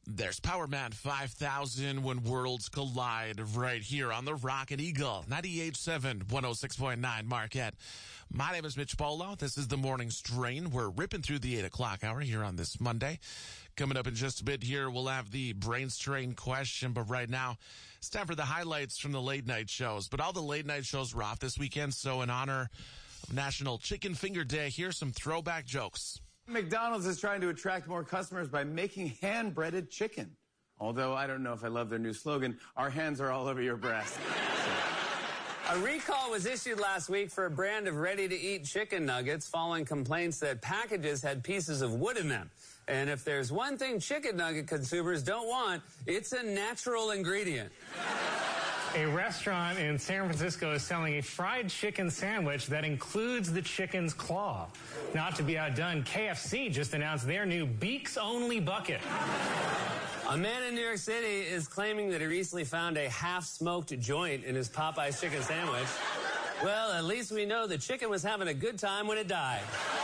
There's Power Man 5000 when worlds collide right here on the Rocket Eagle 98.7 106.9 Marquette. My name is Mitch Polo. This is the Morning Strain. We're ripping through the 8 o'clock hour here on this Monday. Coming up in just a bit here, we'll have the Brain Strain question, but right now it's time for the highlights from the late night shows. But all the late night shows were off this weekend, so in honor of National Chicken Finger Day, here's some throwback jokes. McDonald's is trying to attract more customers by making hand-breaded chicken. Although I don't know if I love their new slogan, our hands are all over your breast. A recall was issued last week for a brand of ready-to-eat chicken nuggets following complaints that packages had pieces of wood in them. And if there's one thing chicken nugget consumers don't want, it's a natural ingredient. A restaurant in San Francisco is selling a fried chicken sandwich that includes the chicken's claw. Not to be outdone, KFC just announced their new Beaks-only bucket. A man in New York City is claiming that he recently found a half-smoked joint in his Popeye's chicken sandwich. Well, at least we know the chicken was having a good time when it died.